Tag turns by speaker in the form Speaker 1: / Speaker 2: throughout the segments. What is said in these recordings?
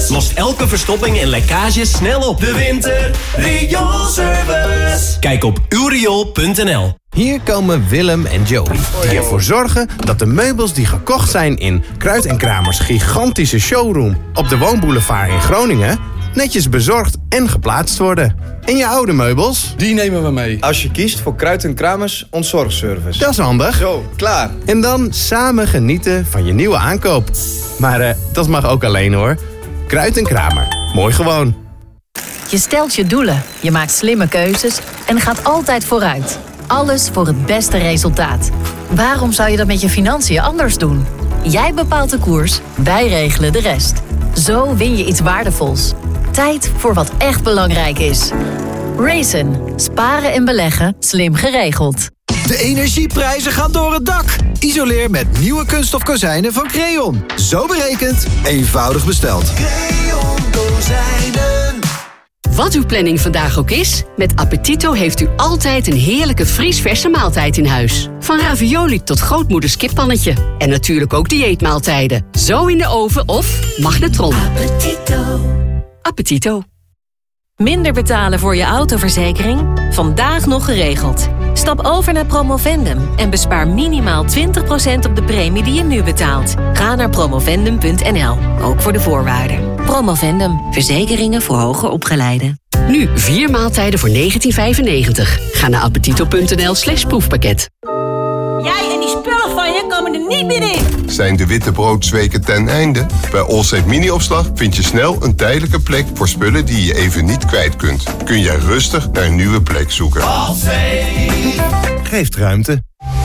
Speaker 1: lost elke verstopping en lekkage snel op. De Winter Rioolservice. Kijk op uwriool.nl.
Speaker 2: Hier komen Willem en Joey, die ervoor zorgen dat de meubels die gekocht zijn in Kruid en Kramers gigantische showroom op de Woonboulevard in Groningen netjes bezorgd en geplaatst worden. En je oude meubels?
Speaker 3: Die nemen we mee. Als je kiest voor Kruid en Kramers ontzorgservice.
Speaker 2: Dat is handig.
Speaker 3: Zo, klaar.
Speaker 2: En dan samen genieten van je nieuwe aankoop. Maar dat mag ook alleen hoor. Kruid en Kramer. Mooi gewoon.
Speaker 4: Je stelt je doelen, je maakt slimme keuzes en gaat altijd vooruit. Alles voor het beste resultaat. Waarom zou je dat met je financiën anders doen? Jij bepaalt de koers, wij regelen de rest. Zo win je iets waardevols. Tijd voor wat echt belangrijk is. Raisin. Sparen en beleggen. Slim geregeld.
Speaker 5: De energieprijzen gaan door het dak. Isoleer met nieuwe kunststof kozijnen van Creon. Zo berekend, eenvoudig besteld.
Speaker 6: Creon kozijnen.
Speaker 7: Wat uw planning vandaag ook is, met Appetito heeft u altijd een heerlijke vriesverse maaltijd in huis. Van ravioli tot grootmoeders kippannetje. En natuurlijk ook dieetmaaltijden. Zo in de oven of magnetron.
Speaker 6: Appetito.
Speaker 7: Appetito.
Speaker 4: Minder betalen voor je autoverzekering? Vandaag nog geregeld. Stap over naar Promovendum en bespaar minimaal 20% op de premie die je nu betaalt. Ga naar promovendum.nl, ook voor de voorwaarden. Promovendum, verzekeringen voor hoger opgeleiden.
Speaker 7: Nu 4 maaltijden voor €19,95. Ga naar appetito.nl/proefpakket.
Speaker 8: Jij en die spullen van je komen er niet meer in.
Speaker 9: Zijn de witte broodsweken ten einde? Bij Allsafe Mini-opslag vind je snel een tijdelijke plek voor spullen die je even niet kwijt kunt. Kun jij rustig naar een nieuwe plek zoeken.
Speaker 1: Allsafe
Speaker 2: geeft ruimte.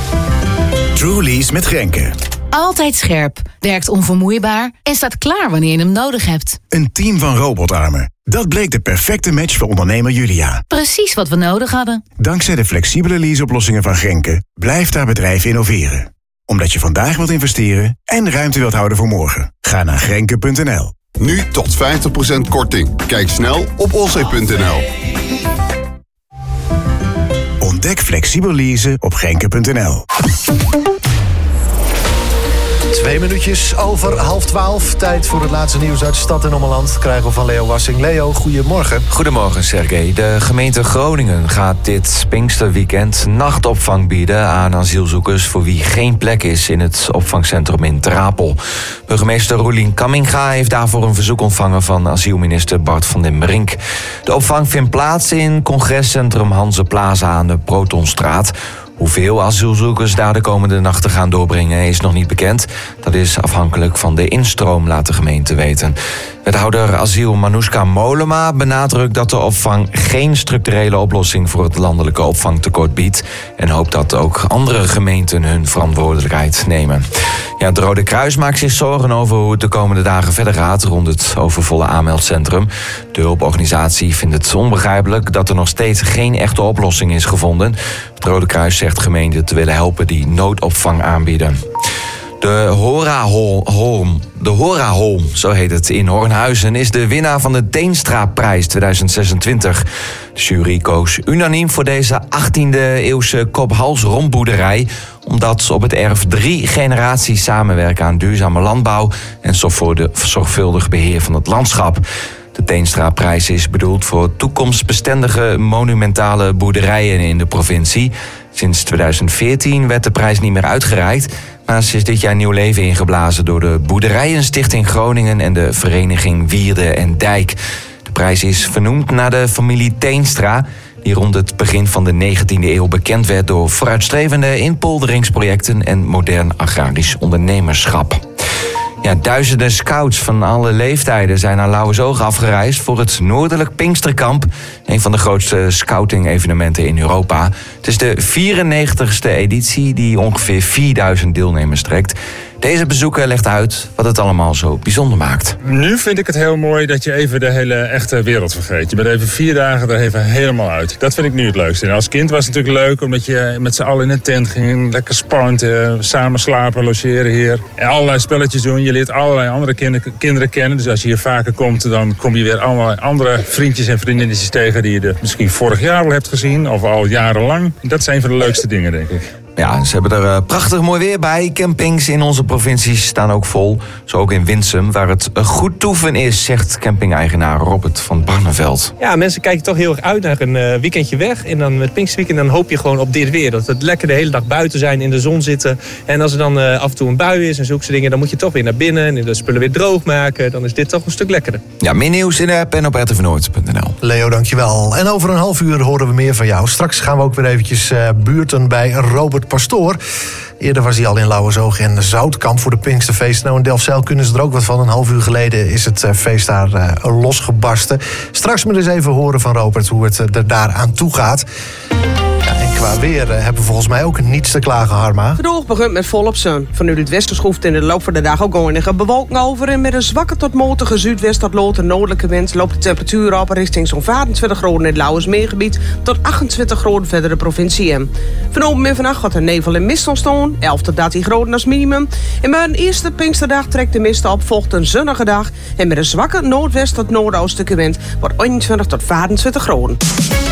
Speaker 10: Trulies met Grenke.
Speaker 11: Altijd scherp, werkt onvermoeibaar en staat klaar wanneer je hem nodig hebt.
Speaker 10: Een team van robotarmen. Dat bleek de perfecte match voor ondernemer Julia.
Speaker 11: Precies wat we nodig hadden.
Speaker 10: Dankzij de flexibele leaseoplossingen van Grenke blijft haar bedrijf innoveren. Omdat je vandaag wilt investeren en ruimte wilt houden voor morgen. Ga naar grenke.nl.
Speaker 9: Nu tot 50% korting. Kijk snel op allsafe.nl.
Speaker 10: Ontdek flexibel leasen op grenke.nl.
Speaker 12: 2 minuutjes over 11:30. Tijd voor het laatste nieuws uit stad en ommeland. Krijgen we van Leo Wassing. Leo, goedemorgen.
Speaker 13: Goedemorgen, Sergej. De gemeente Groningen gaat dit Pinksterweekend nachtopvang bieden aan asielzoekers voor wie geen plek is in het opvangcentrum in Ter Apel. Burgemeester Roelien Kamminga heeft daarvoor een verzoek ontvangen van asielminister Bart van den Brink. De opvang vindt plaats in congrescentrum Hanse Plaza aan de Protonstraat. Hoeveel asielzoekers daar de komende nachten gaan doorbrengen is nog niet bekend. Dat is afhankelijk van de instroom, laat de gemeente weten. Wethouder asiel Manouska Mollema benadrukt dat de opvang geen structurele oplossing voor het landelijke opvangtekort biedt en hoopt dat ook andere gemeenten hun verantwoordelijkheid nemen. Ja, het Rode Kruis maakt zich zorgen over hoe het de komende dagen verder gaat rond het overvolle aanmeldcentrum. De hulporganisatie vindt het onbegrijpelijk dat er nog steeds geen echte oplossing is gevonden. Het Rode Kruis zegt gemeenten te willen helpen die noodopvang aanbieden. De Horaholm, zo heet het, in Hornhuizen is de winnaar van de Teenstra-prijs 2026. De jury koos unaniem voor deze 18e-eeuwse kop-hals-rompboerderij, omdat op het erf 3 generaties samenwerken aan duurzame landbouw en zorgvuldig beheer van het landschap. De Teenstra-prijs is bedoeld voor toekomstbestendige monumentale boerderijen in de provincie. Sinds 2014 werd de prijs niet meer uitgereikt, maar ze is dit jaar nieuw leven ingeblazen door de Boerderijenstichting Groningen en de vereniging Wierde en Dijk. De prijs is vernoemd naar de familie Teenstra, die rond het begin van de 19e eeuw bekend werd door vooruitstrevende inpolderingsprojecten en modern agrarisch ondernemerschap. Ja, duizenden scouts van alle leeftijden zijn naar Lauwersoog afgereisd voor het Noordelijk Pinksterkamp, een van de grootste scouting-evenementen in Europa. Het is de 94ste editie die ongeveer 4000 deelnemers trekt. Deze bezoeker legt uit wat het allemaal zo bijzonder maakt.
Speaker 14: Nu vind ik het heel mooi dat je even de hele echte wereld vergeet. Je bent even 4 dagen er even helemaal uit. Dat vind ik nu het leukste. En als kind was het natuurlijk leuk omdat je met z'n allen in een tent ging. Lekker spannend, samen slapen, logeren hier. En allerlei spelletjes doen. Je leert allerlei andere kinderen kennen. Dus als je hier vaker komt, dan kom je weer allerlei andere vriendjes en vriendinnetjes tegen die je misschien vorig jaar al hebt gezien. Of al jarenlang. Dat is een van de leukste dingen, denk ik.
Speaker 13: Ja, ze hebben er prachtig mooi weer bij. Campings in onze provincie staan ook vol. Zo ook in Winsum, waar het goed toeven is, zegt camping-eigenaar Robert van Barneveld.
Speaker 15: Ja, mensen kijken toch heel erg uit naar een weekendje weg. En dan met Pinksterweekend dan hoop je gewoon op dit weer. Dat het lekker de hele dag buiten zijn, in de zon zitten. En als er dan af en toe een bui is en zulke dingen, dan moet je toch weer naar binnen en de spullen weer droog maken. Dan is dit toch een stuk lekkerder.
Speaker 13: Ja, meer nieuws in de app en op rtvnoord.nl.
Speaker 12: Leo, dankjewel. En over een half uur horen we meer van jou. Straks gaan we ook weer eventjes buurten bij Robert Pastoor. Eerder was hij al in Lauwersoog en Zoutkamp voor de Pinksterfeest. Nou, in Delfzijl kunnen ze er ook wat van. Een half uur geleden is het feest daar losgebarsten. Straks moet eens even horen van Robert hoe het er daar aan toe gaat. Ja, en qua weer hebben we volgens mij ook niets te klagen, Harma.
Speaker 16: Vandaag begint met volop zon. Vanuit het westen schroeft in de loop van de dag ook enige bewolking over. En met een zwakke tot matige zuidwest tot lood en noordelijke wind loopt de temperatuur op richting zo'n 25 graden in het Lauwersmeergebied tot 28 graden verder de provincie in. Vanavond en vannacht gaat er nevel en mist ontstaan, 11 tot 13 graden als minimum. En bij een eerste Pinksterdag trekt de mist op, volgt een zonnige dag. En met een zwakke noordwest tot noordoostelijke wind wordt 21 tot 25 graden.